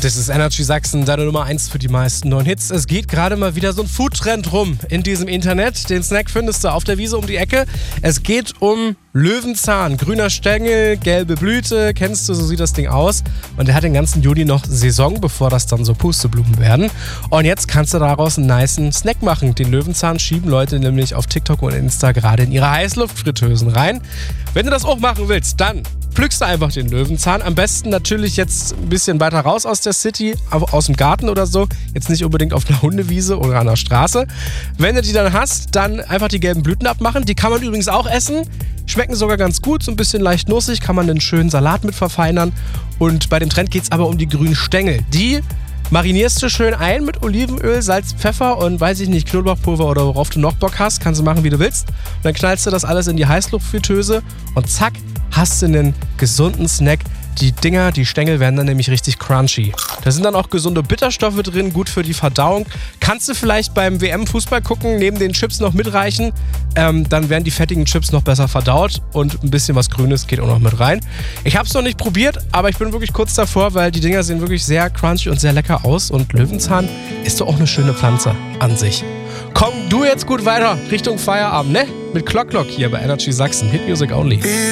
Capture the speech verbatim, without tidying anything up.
Das ist Energy Sachsen, deine Nummer eins für die meisten neuen Hits. Es geht gerade mal wieder so ein Foodtrend rum in diesem Internet. Den Snack findest du auf der Wiese um die Ecke. Es geht um Löwenzahn. Grüner Stängel, gelbe Blüte. Kennst du, so sieht das Ding aus. Und der hat den ganzen Juli noch Saison, bevor das dann so Pusteblumen werden. Und jetzt kannst du daraus einen nicen Snack machen. Den Löwenzahn schieben Leute nämlich auf TikTok und Insta gerade in ihre Heißluftfritteusen rein. Wenn du das auch machen willst, dann pflückst du einfach den Löwenzahn. Am besten natürlich jetzt ein bisschen weiter raus aus der City, aus dem Garten oder so. Jetzt nicht unbedingt auf einer Hundewiese oder an der Straße. Wenn du die dann hast, dann einfach die gelben Blüten abmachen. Die kann man übrigens auch essen. Schmecken sogar ganz gut, so ein bisschen leicht nussig. Kann man einen schönen Salat mit verfeinern. Und bei dem Trend geht es aber um die grünen Stängel. Die marinierst du schön ein mit Olivenöl, Salz, Pfeffer und weiß ich nicht, Knoblauchpulver oder worauf du noch Bock hast. Kannst du machen, wie du willst. Und dann knallst du das alles in die Heißluftfritteuse und zack, hast du einen gesunden Snack. Die Dinger, die Stängel werden dann nämlich richtig crunchy. Da sind dann auch gesunde Bitterstoffe drin, gut für die Verdauung. Kannst du vielleicht beim W M-Fußball gucken, neben den Chips noch mitreichen. Ähm, dann werden die fettigen Chips noch besser verdaut und ein bisschen was Grünes geht auch noch mit rein. Ich habe es noch nicht probiert, aber ich bin wirklich kurz davor, weil die Dinger sehen wirklich sehr crunchy und sehr lecker aus. Und Löwenzahn ist doch auch eine schöne Pflanze an sich. Komm du jetzt gut weiter Richtung Feierabend, ne? Mit Clock Clock hier bei Energy Sachsen. Hit Music Only.